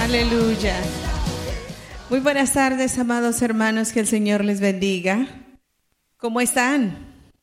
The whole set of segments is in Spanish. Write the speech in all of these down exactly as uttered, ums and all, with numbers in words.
Aleluya. Muy buenas tardes, amados hermanos, que el Señor les bendiga. ¿Cómo están?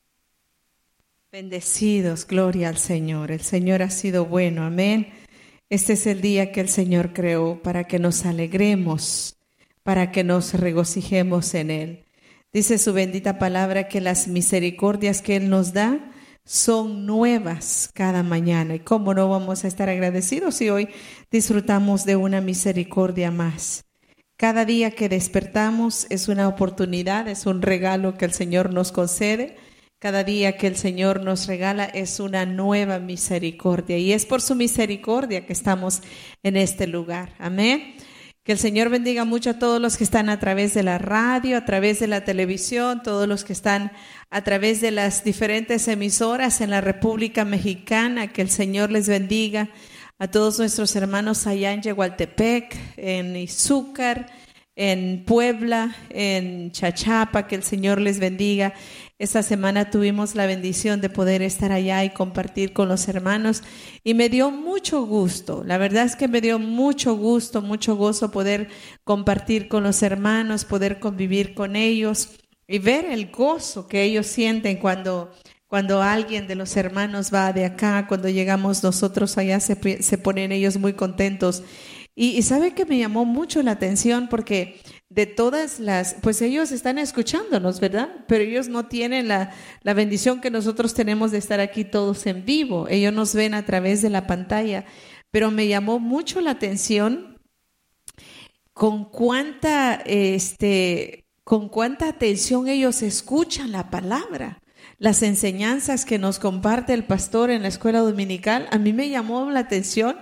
Bendecidos, gloria al Señor. El Señor ha sido bueno, amén. Este es el día que el Señor creó para que nos alegremos, para que nos regocijemos en Él. Dice su bendita palabra que las misericordias que Él nos da son nuevas cada mañana. ¿Y cómo no vamos a estar agradecidos si hoy disfrutamos de una misericordia más? Cada día que despertamos es una oportunidad, es un regalo que el Señor nos concede. Cada día que el Señor nos regala es una nueva misericordia. Y es por su misericordia que estamos en este lugar. Amén. Que el Señor bendiga mucho a todos los que están a través de la radio, a través de la televisión, todos los que están a través de las diferentes emisoras en la República Mexicana. Que el Señor les bendiga. A todos nuestros hermanos allá en Yehualtepec, en Izúcar, en Puebla, en Chachapa, que el Señor les bendiga. Esta semana tuvimos la bendición de poder estar allá y compartir con los hermanos y me dio mucho gusto, la verdad es que me dio mucho gusto, mucho gozo poder compartir con los hermanos, poder convivir con ellos y ver el gozo que ellos sienten cuando... Cuando alguien de los hermanos va de acá, cuando llegamos nosotros allá, se, se ponen ellos muy contentos. Y, y sabe que me llamó mucho la atención porque de todas las, pues ellos están escuchándonos, ¿verdad? Pero ellos no tienen la, la bendición que nosotros tenemos de estar aquí todos en vivo. Ellos nos ven a través de la pantalla. Pero me llamó mucho la atención con cuánta, este, con cuánta atención ellos escuchan la palabra. Las enseñanzas que nos comparte el pastor en la escuela dominical, a mí me llamó la atención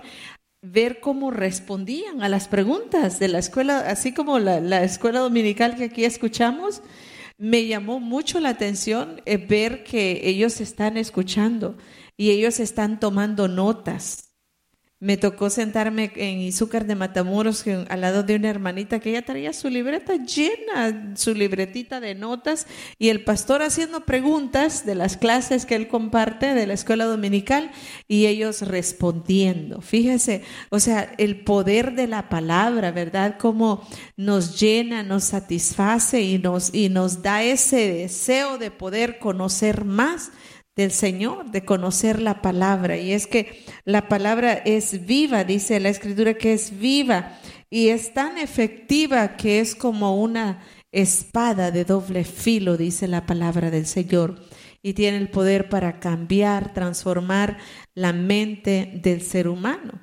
ver cómo respondían a las preguntas de la escuela, así como la, la escuela dominical que aquí escuchamos. Me llamó mucho la atención eh, ver que ellos están escuchando y ellos están tomando notas. Me tocó sentarme en Izúcar de Matamoros al lado de una hermanita que ella traía su libreta llena, su libretita de notas, y el pastor haciendo preguntas de las clases que él comparte de la escuela dominical y ellos respondiendo. Fíjese, o sea, el poder de la palabra, ¿verdad? Cómo nos llena, nos satisface y nos, y nos da ese deseo de poder conocer más del Señor, de conocer la palabra. Y es que la palabra es viva, dice la Escritura que es viva y es tan efectiva que es como una espada de doble filo, dice la palabra del Señor, y tiene el poder para cambiar, transformar la mente del ser humano.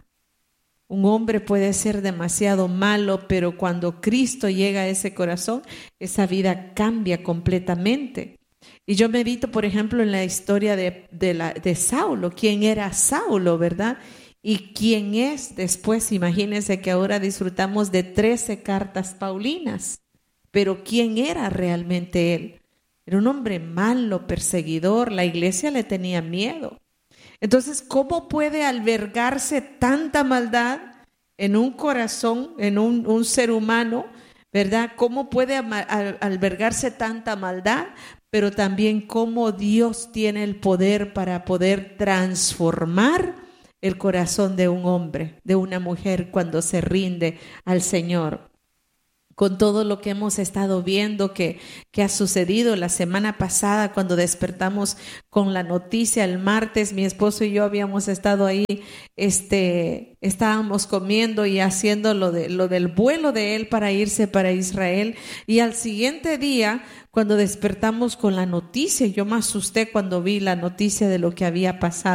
Un hombre puede ser demasiado malo, pero cuando Cristo llega a ese corazón, esa vida cambia completamente. Y yo medito, por ejemplo, en la historia de, de, la, de Saulo. ¿Quién era Saulo, verdad? Y quién es después. Imagínense que ahora disfrutamos de trece cartas paulinas. Pero ¿quién era realmente él? Era un hombre malo, perseguidor. La iglesia le tenía miedo. Entonces, ¿cómo puede albergarse tanta maldad en un corazón, en un, un ser humano, verdad? ¿Cómo puede albergarse tanta maldad? Pero también cómo Dios tiene el poder para poder transformar el corazón de un hombre, de una mujer cuando se rinde al Señor. Con todo lo que hemos estado viendo que, que ha sucedido la semana pasada cuando despertamos con la noticia el martes, mi esposo y yo habíamos estado ahí, este, estábamos comiendo y haciendo lo, de, lo del vuelo de él para irse para Israel, y al siguiente día cuando despertamos con la noticia, yo me asusté cuando vi la noticia de lo que había pasado.